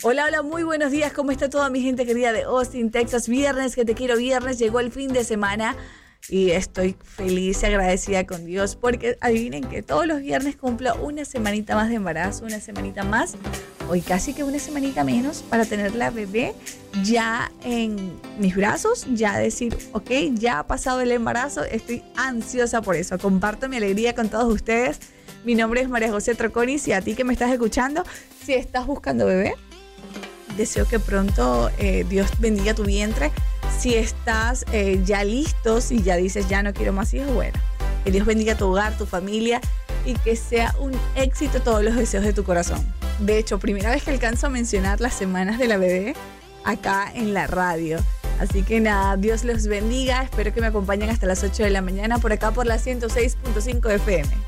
Hola, hola, muy buenos días. ¿Cómo está toda mi gente querida de Austin, Texas? Viernes, que te quiero viernes. Llegó el fin de semana y estoy feliz y agradecida con Dios porque adivinen que todos los viernes cumplo una semanita más de embarazo, una semanita más, hoy casi que una semanita menos para tener la bebé ya en mis brazos, ya decir, ok, ya ha pasado el embarazo, estoy ansiosa por eso. Comparto mi alegría con todos ustedes. Mi nombre es María José Troconis y a ti que me estás escuchando, si estás buscando bebé, deseo que pronto Dios bendiga tu vientre. Si estás ya listo, si ya dices ya no quiero más hijos, bueno, que Dios bendiga tu hogar, tu familia y que sea un éxito todos los deseos de tu corazón. De hecho, primera vez que alcanzo a mencionar las semanas de la bebé acá en la radio. Así que nada, Dios los bendiga. Espero que me acompañen hasta las 8 de la mañana por acá por la 106.5 FM.